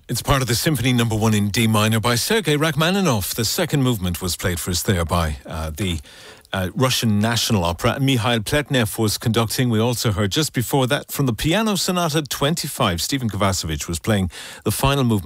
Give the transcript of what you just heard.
It's part of the Symphony No. 1 in D minor by Sergei Rachmaninoff. The second movement was played for us there by the Russian National Opera. Mikhail Pletnev was conducting. We also heard just before that from the Piano Sonata 25. Stephen Kovacevic was playing the final movement.